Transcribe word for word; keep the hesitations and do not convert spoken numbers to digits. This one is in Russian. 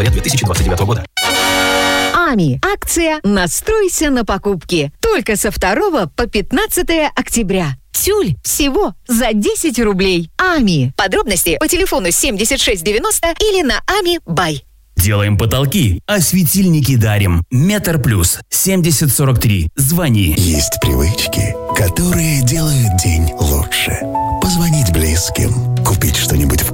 две тысячи двадцать девятого года. АМИ. Акция «Настройся на покупки». Только со второго по пятнадцатое октября. Тюль всего за десять рублей. АМИ. Подробности по телефону семьдесят шесть девяносто или на ами бай. Делаем потолки, а светильники дарим. Метр плюс семьдесят сорок три. Звони. Есть привычки, которые делают день лучше. Позвонить близким, купить что-нибудь вкусное.